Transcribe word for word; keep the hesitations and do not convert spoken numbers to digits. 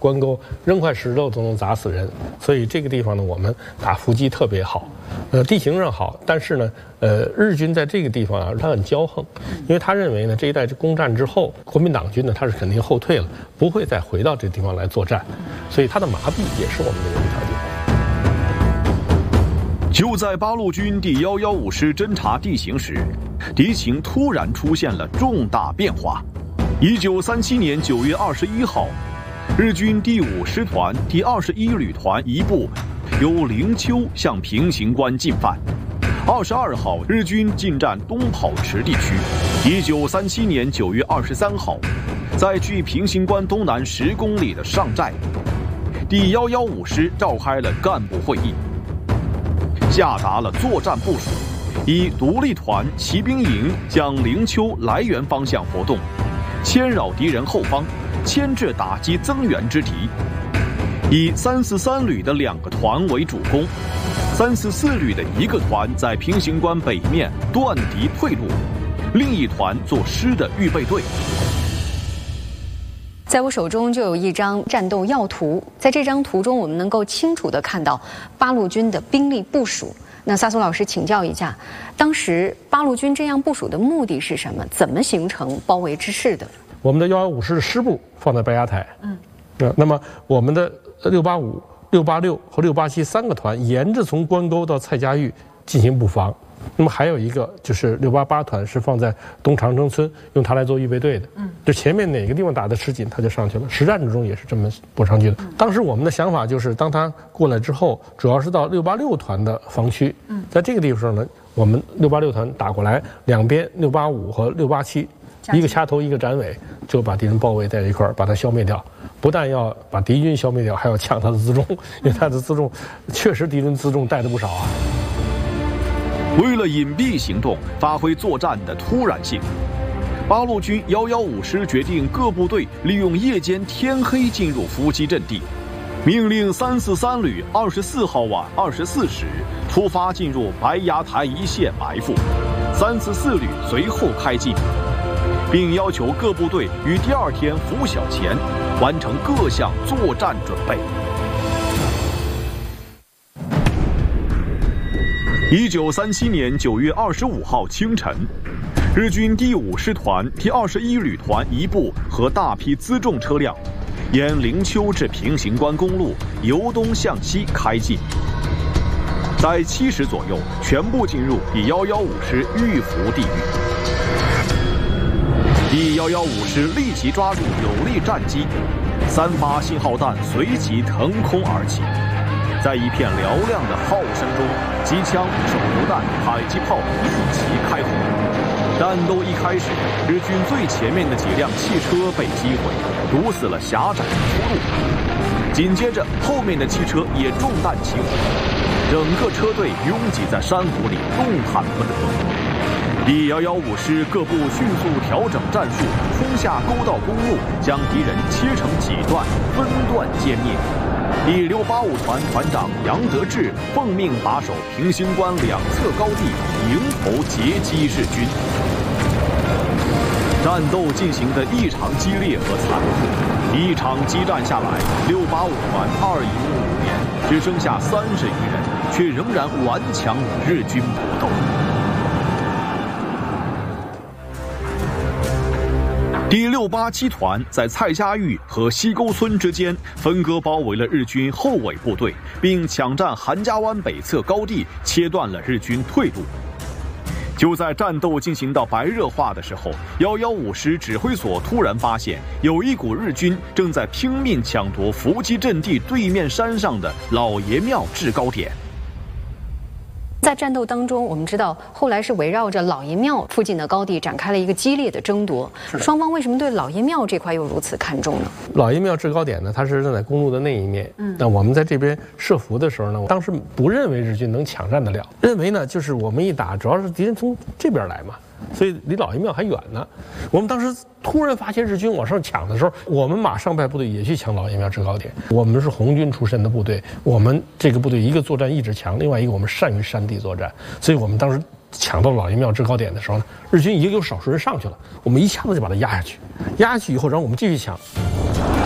关沟，扔块石头都能砸死人。所以这个地方呢，我们打伏击特别好，呃，地形上好，但是呢，呃，日军在这个地方啊，他很骄横，因为他认为呢，这一带攻占之后，国民党军呢，他是肯定后退了，不会再回到这个地方来作战，所以他的麻痹也是我们的一个条件。 就在八路军第一一五师侦察地形时，敌情突然出现了重大变化。一九三七年九月二十一号，日军第五师团第二十一旅团一部由灵丘向平型关进犯。二十二号，日军进占东跑池地区。一九三七年九月二十三号，在距平型关东南十公里的上寨，第一一五师召开了干部会议，下达了作战部署，以独立团骑兵营向灵丘来源方向活动，牵扰敌人后方，牵制打击增援之敌。以三四三旅的两个团为主攻，三四四旅的一个团在平型关北面断敌退路，另一团做师的预备队。 在我手中就有一张战斗要图，在这张图中，我们能够清楚地看到八路军的兵力部署。那萨苏老师请教一下，当时八路军这样部署的目的是什么？怎么形成包围之势的？ 我们的幺幺五师的师部放在白崖台，嗯，呃，那么我们的六八五、六八六和六八七三个团沿着从关沟到蔡家峪进行布防。那么还有一个就是六八八团是放在东长城村，用它来做预备队的。嗯，就前面哪个地方打得吃紧，它就上去了。实战之中也是这么拨上去的。当时我们的想法就是，当他过来之后，主要是到六八六团的防区。嗯，在这个地方上呢，我们六八六团打过来，两边六八五和六八七，一个掐头一个斩尾，就把敌人包围在一块儿，把它消灭掉。不但要把敌军消灭掉，还要抢他的辎重，因为他的辎重确实敌人辎重带的不少啊。 为了隐蔽行动，发挥作战的突然性，八路军一一五师决定各部队利用夜间天黑进入伏击阵地，命令三四三旅二十四号晚二十四时出发进入白崖台一线埋伏，三四四旅随后开进，并要求各部队于第二天拂晓前完成各项作战准备。一九三七年九月二十五号清晨，日军第五师团第二十一旅团一部和大批辎重车辆，沿灵丘至平型关公路由东向西开进，在七时左右全部进入第一一五师预伏地域。第一一五师立即抓住有利战机，三发信号弹随即腾空而起。在一片嘹亮的号声中，机枪、手榴弹、迫击炮立即开火。战斗一开始，日军最前面的几辆汽车被击毁，堵死了狭窄的出路。紧接着，后面的汽车也中弹起火，整个车队拥挤在山谷里，动弹不得。第一一五师各部迅速调整战术，冲下沟道公路，将敌人切成几段，分段歼灭。第六八五团团长杨德志奉命把守平型关两侧高地，迎头截击日军。战斗进行得异常激烈和残酷，一场激战下来，六八五团二营五连只剩下三十余人，却仍然顽强与日军搏斗。第六八七团在蔡家峪和西沟村之间分割包围了日军后尾部队，并抢占韩家湾北侧高地，切断了日军退路。就在战斗进行到白热化的时候，一一五师指挥所突然发现有一股日军正在拼命抢夺伏击阵地对面山上的老爷庙制高点。 在战斗当中，我们知道后来是围绕着老爷庙附近的高地展开了一个激烈的争夺。双方为什么对老爷庙这块又如此看重呢？ 老爷庙制高点呢，它是站在公路的那一面。嗯，那我们在这边设伏的时候呢，当时不认为日军能抢占得了，认为呢就是我们一打，主要是敌人从这边来嘛。所以离老爷庙还远呢。我们当时突然发现日军往上抢的时候，我们马上派部队也去抢老爷庙制高点。我们是红军出身的部队，我们这个部队一个作战意志强，另外一个我们善于山地作战，所以我们当时抢到老爷庙制高点的时候呢，日军已经有少数人上去了，我们一下子就把他压下去，压下去以后，然后我们继续抢。